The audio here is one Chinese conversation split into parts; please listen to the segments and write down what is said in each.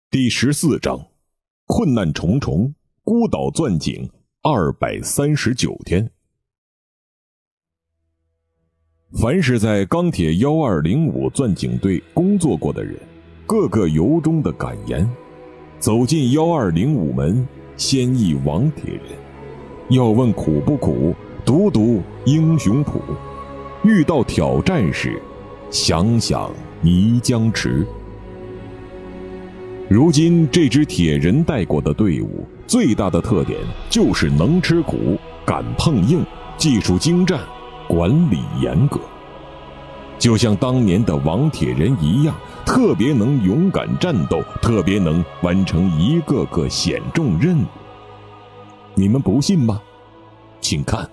第14章，困难重重，孤岛钻井239天。凡是在钢铁1205钻井队工作过的人，个个由衷的感言：走进1205门，先忆王铁人。要问苦不苦，读读英雄谱。遇到挑战时，想想泥浆池。如今这支铁人带过的队伍最大的特点就是能吃苦，敢碰硬，技术精湛，管理严格。就像当年的王铁人一样，特别能勇敢战斗，特别能完成一个个险重任务。你们不信吗？请看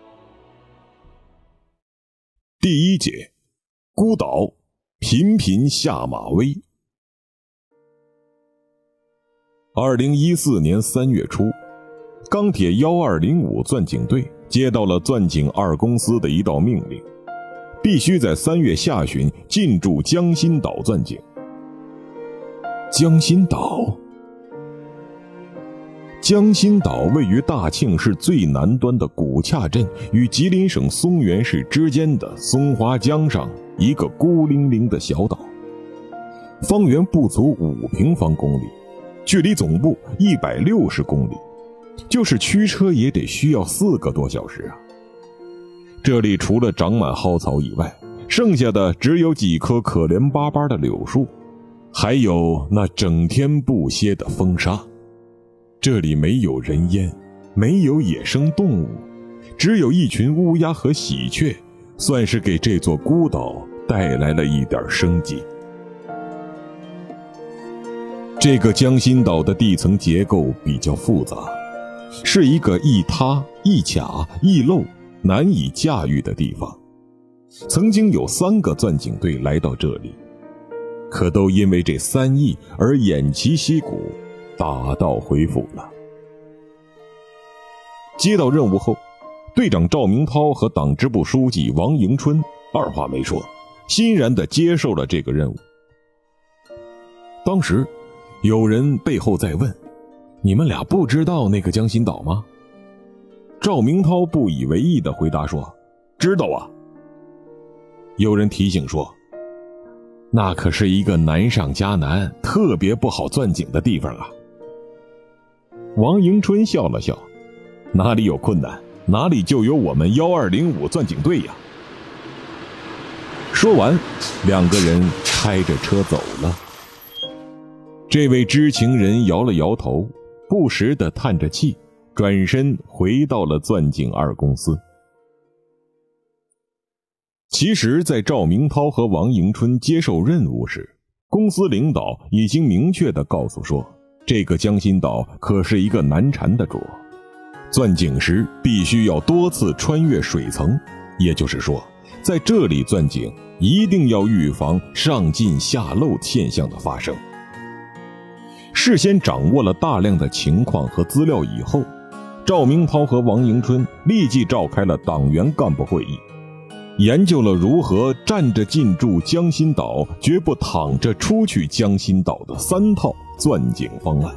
第1节，孤岛频频下马威。2014年3月初，钢铁1205钻井队接到了钻井2公司的一道命令，必须在3月下旬进驻江心岛钻井。江心岛位于大庆市最南端的古洽镇与吉林省松原市之间的松花江上一个孤零零的小岛，方圆不足5平方公里，距离总部160公里，就是驱车也得需要4个多小时啊。这里除了长满蒿草以外，剩下的只有几棵可怜巴巴的柳树，还有那整天不歇的风沙。这里没有人烟，没有野生动物，只有一群乌鸦和喜鹊，算是给这座孤岛带来了一点生机。这个江心岛的地层结构比较复杂，是一个一塌一卡一漏难以驾驭的地方。曾经有3个钻井队来到这里，可都因为这3役而偃旗息鼓，打道回府了。接到任务后，队长赵明涛和党支部书记王迎春二话没说，欣然地接受了这个任务。当时有人背后在问：你们俩不知道那个江心岛吗？赵明涛不以为意地回答说：知道啊。有人提醒说：那可是一个难上加难，特别不好钻井的地方啊。王迎春笑了笑：哪里有困难，哪里就有我们1205钻井队呀。说完，2个人开着车走了。这位知情人摇了摇头，不时地叹着气，转身回到了钻井2公司。其实在赵明涛和王迎春接受任务时，公司领导已经明确地告诉说，这个江心岛可是一个难缠的主，钻井时必须要多次穿越水层，也就是说，在这里钻井一定要预防上进下漏现象的发生。事先掌握了大量的情况和资料以后，赵明涛和王迎春立即召开了党员干部会议，研究了如何站着进驻江心岛，绝不躺着出去江心岛的3套钻井方案。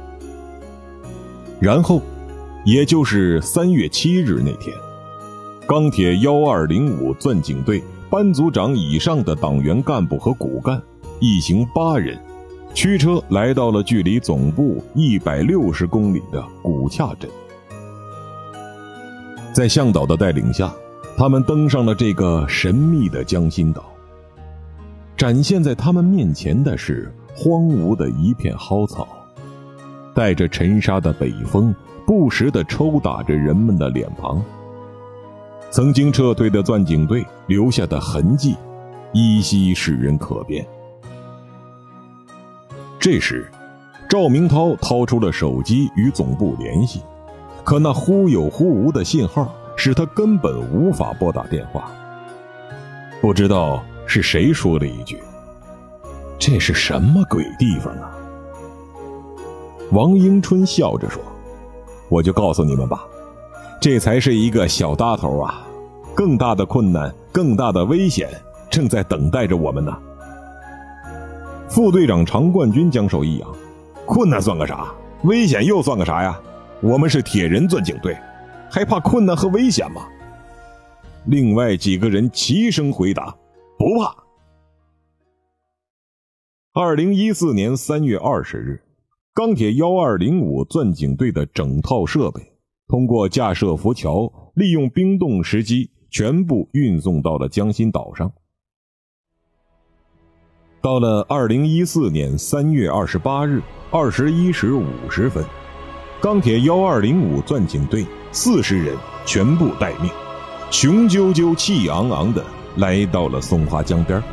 然后也就是3月7日那天，钢铁1205钻井队班组长以上的党员干部和骨干一行8人驱车来到了距离总部160公里的古洽镇。在向导的带领下，他们登上了这个神秘的江心岛。展现在他们面前的是荒芜的一片蒿草，带着尘沙的北风不时地抽打着人们的脸庞。曾经撤退的钻井队留下的痕迹依稀使人可辨。这时赵明涛掏出了手机与总部联系，可那忽有忽无的信号使他根本无法拨打电话。不知道是谁说了一句：这是什么鬼地方啊？王迎春笑着说：我就告诉你们吧，这才是一个小搭头啊，更大的困难，更大的危险正在等待着我们呢。 副队长常冠军将手一扬：“困难算个啥？危险又算个啥呀？我们是铁人钻井队，还怕困难和危险吗？”另外几个人齐声回答：“不怕。”2014年3月20日，钢铁1205钻井队的整套设备通过架设浮桥，利用冰冻时机全部运送到了江心岛上。到了2014年3月28日21时50分，钢铁1205钻井队40人全部待命，雄赳赳气昂昂地来到了松花江边。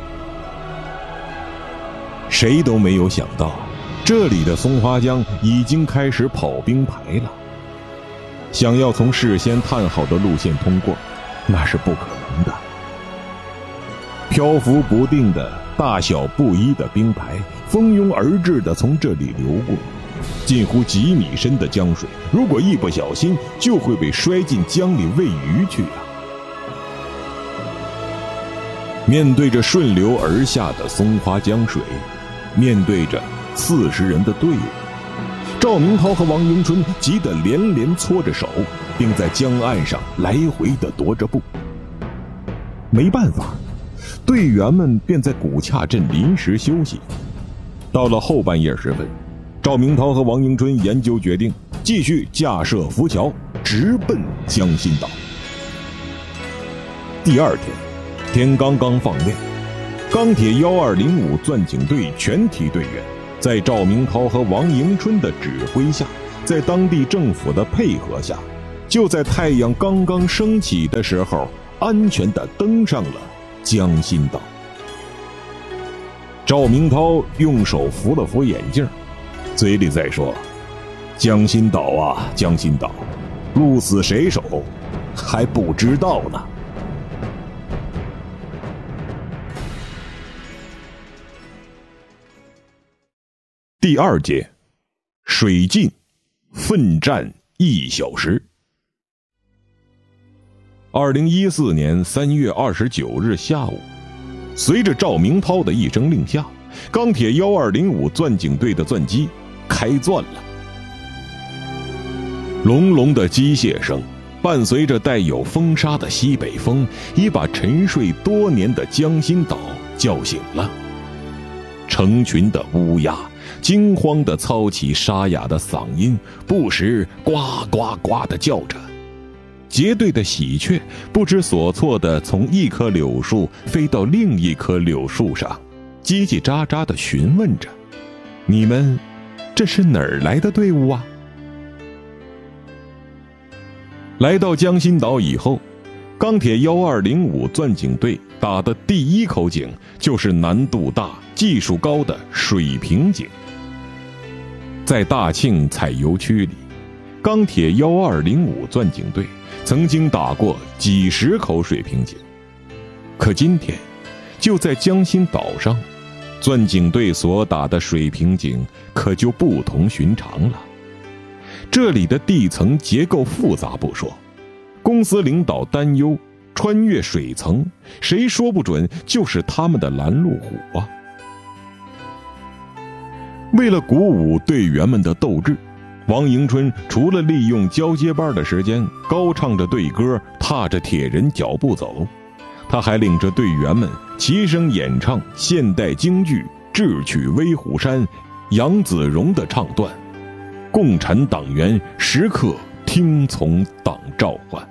谁都没有想到，这里的松花江已经开始跑冰排了。想要从事先探好的路线通过，那是不可能的。漂浮不定的大小不一的冰排蜂拥而至地从这里流过，近乎几米深的江水，如果一不小心就会被摔进江里喂鱼去啊！面对着顺流而下的松花江水，面对着40人的队伍，赵明涛和王迎春急得连连搓着手，并在江岸上来回地踱着步。没办法，队员们便在古洽镇临时休息。到了后半夜时分，赵明涛和王迎春研究决定，继续架设浮桥，直奔江心岛。第二天，天刚刚放亮，钢铁1205钻井队全体队员在赵明涛和王迎春的指挥下，在当地政府的配合下，就在太阳刚刚升起的时候，安全地登上了江心岛。赵明涛用手扶了扶眼镜，嘴里在说：“江心岛啊，江心岛，鹿死谁手还不知道呢。”第二节，水尽，奋战1小时。2014年3月29日下午，随着赵明涛的一声令下，钢铁1205钻井队的钻机开钻了。隆隆的机械声伴随着带有风沙的西北风，已把沉睡多年的江心岛叫醒了。成群的乌鸦惊慌地操起沙哑的嗓音，不时呱呱呱地叫着。结队的喜鹊不知所措地从一棵柳树飞到另一棵柳树上，叽叽喳喳地询问着：“你们这是哪儿来的队伍啊？”来到江心岛以后，钢铁1205钻井队打的第一口井就是难度大、技术高的水平井。在大庆采油区里，钢铁1205钻井队曾经打过几十口水平井，可今天就在江心岛上，钻井队所打的水平井可就不同寻常了。这里的地层结构复杂不说，公司领导担忧穿越水层，谁说不准就是他们的拦路虎啊！为了鼓舞队员们的斗志，王迎春除了利用交接班的时间高唱着队歌，踏着铁人脚步走，他还领着队员们齐声演唱现代京剧《智取威虎山》杨子荣的唱段：“共产党员时刻听从党召唤。”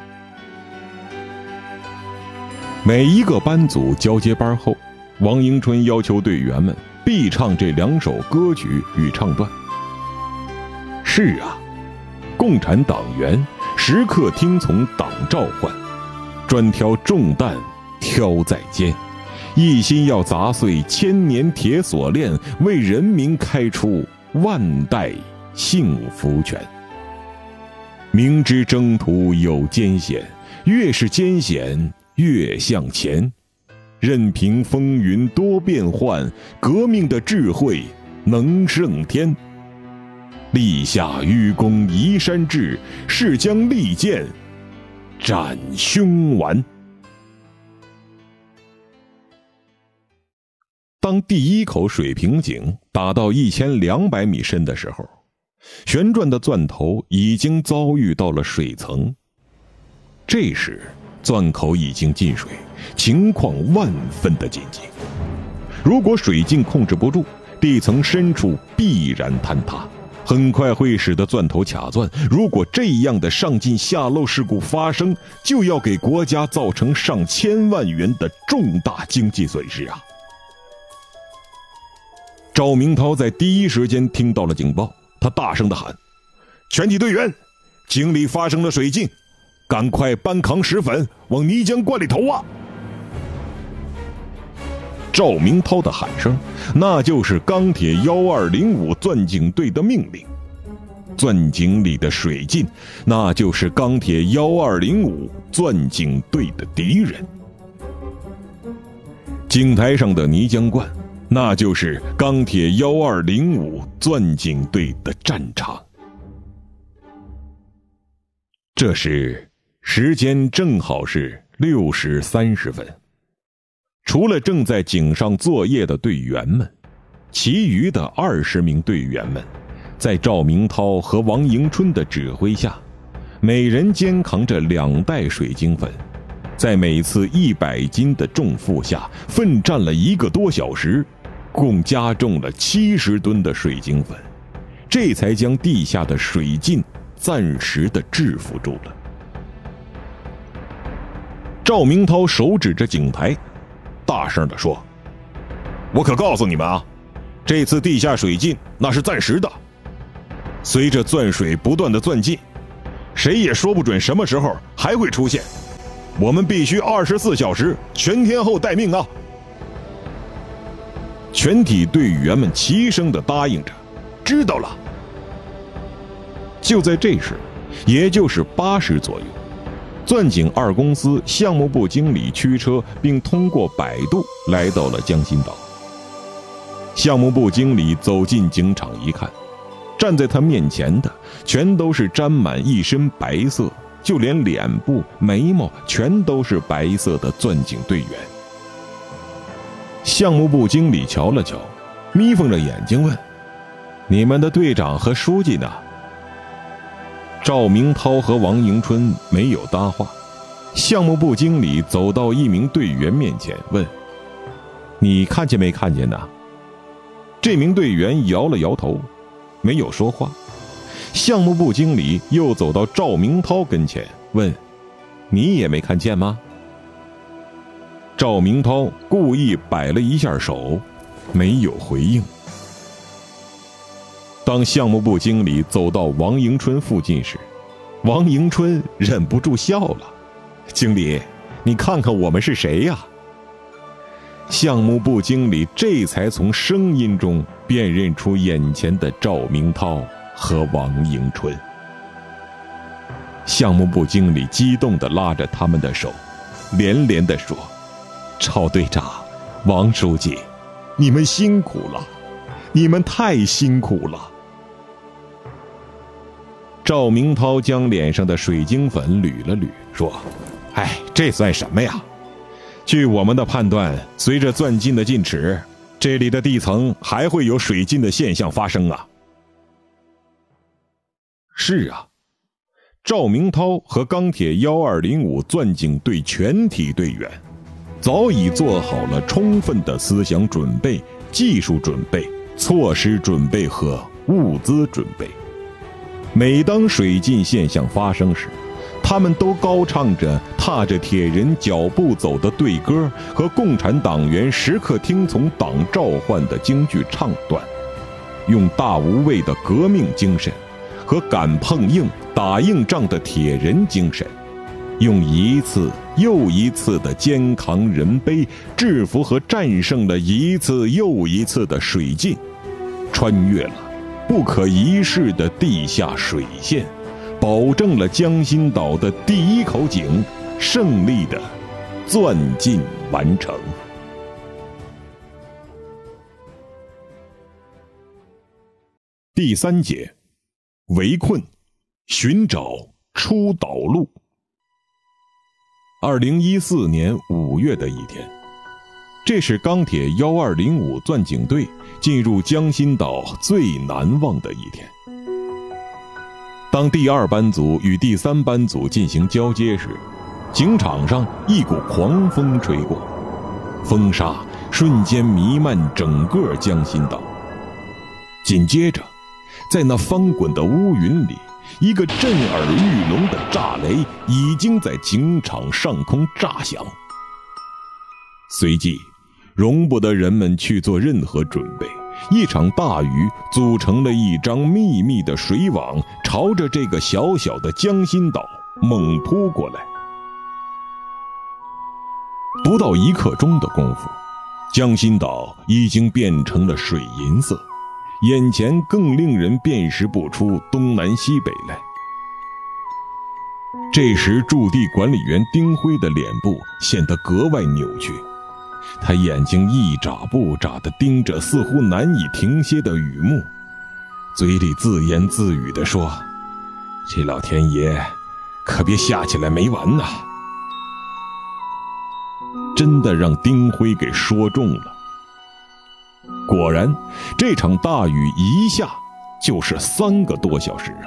每一个班组交接班后，王迎春要求队员们必唱这2首歌曲与唱段。是啊，共产党员时刻听从党召唤，专挑重担挑在肩，一心要砸碎千年铁锁链，为人民开出万代幸福泉。明知征途有艰险，越是艰险越向前，任凭风云多变幻，革命的智慧能胜天。立下愚公移山志，誓将利剑斩凶顽。 当第一口水平井打到1200米深的时候，旋转的钻头已经遭遇到了水层。这时钻口已经进水，情况万分的紧急。如果水镜控制不住，地层深处必然坍塌，很快会使得钻头卡钻。如果这样的上进下漏事故发生，就要给国家造成上千万元的重大经济损失啊！赵明涛在第一时间听到了警报，他大声地喊：全体队员，井里发生了水浸，赶快搬扛石粉往泥浆罐里投啊！赵明涛的喊声，那就是钢铁1205钻井队的命令。钻井里的水浸，那就是钢铁1205钻井队的敌人。井台上的泥浆罐，那就是钢铁1205钻井队的战场。这时时间正好是6时30分。除了正在井上作业的队员们，其余的20名队员们在赵明涛和王迎春的指挥下，每人肩扛着2袋水晶粉，在每次100斤的重负下奋战了1个多小时，共加重了70吨的水晶粉，这才将地下的水浸暂时的制服住了。赵明涛手指着井台，大声地说：我可告诉你们啊，这次地下水浸那是暂时的，随着钻水不断的钻进，谁也说不准什么时候还会出现，我们必须24小时全天候待命啊！全体队员们齐声地答应着，知道了。就在这时，也就是8时左右，钻井2公司项目部经理驱车并通过摆渡来到了江心岛。项目部经理走进井场一看，站在他面前的全都是沾满一身白色，就连脸部眉毛全都是白色的钻井队员。项目部经理瞧了瞧，眯缝着眼睛问：你们的队长和书记呢？赵明涛和王迎春没有搭话。项目部经理走到一名队员面前问：你看见没看见呢？这名队员摇了摇头，没有说话。项目部经理又走到赵明涛跟前问：你也没看见吗？赵明涛故意摆了一下手，没有回应。当项目部经理走到王迎春附近时，王迎春忍不住笑了：经理，你看看我们是谁呀？项目部经理这才从声音中辨认出眼前的赵明涛和王迎春。项目部经理激动地拉着他们的手，连连地说：赵队长，王书记，你们辛苦了，你们太辛苦了。赵明涛将脸上的水晶粉捋了捋，说：这算什么呀？据我们的判断，随着钻进的进尺，这里的地层还会有水浸的现象发生啊。是啊，赵明涛和钢铁1205钻井队全体队员早已做好了充分的思想准备、技术准备、措施准备和物资准备。每当水浸现象发生时，他们都高唱着踏着铁人脚步走的队歌和共产党员时刻听从党召唤的京剧唱段，用大无畏的革命精神和敢碰硬打硬仗的铁人精神，用一次又一次的肩扛人背，制服和战胜了一次又一次的水浸，穿越了不可一世的地下水线，保证了江心岛的第一口井胜利的钻进完成。第3节，围困，寻找出岛路。2014年5月的一天， 这是钢铁1205钻井队进入江心岛最难忘的一天。当第2班组与第3班组进行交接时，井场上一股狂风吹过，风沙瞬间弥漫整个江心岛。紧接着，在那翻滚的乌云里，一个震耳欲聋的炸雷已经在井场上空炸响。随即，容不得人们去做任何准备，一场大雨组成了一张密密的水网，朝着这个小小的江心岛猛扑过来。不到1刻钟的功夫，江心岛已经变成了水银色，眼前更令人辨识不出东南西北来。这时驻地管理员丁辉的脸部显得格外扭曲，他眼睛一眨不眨地盯着似乎难以停歇的雨幕，嘴里自言自语地说：“这老天爷可别下起来没完呐！”真的让丁辉给说中了。果然，这场大雨一下就是3个多小时啊！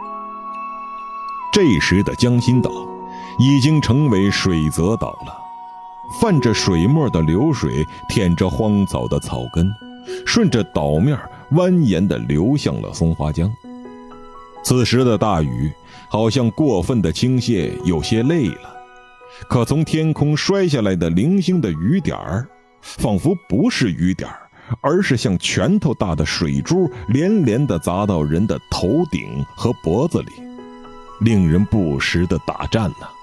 这时的江心岛已经成为水泽岛了，泛着水墨的流水舔着荒草的草根，顺着岛面蜿蜒地流向了松花江。此时的大雨好像过分的倾泻，有些累了，可从天空摔下来的零星的雨点儿，仿佛不是雨点儿，而是像拳头大的水珠连连地砸到人的头顶和脖子里，令人不时地打颤呐。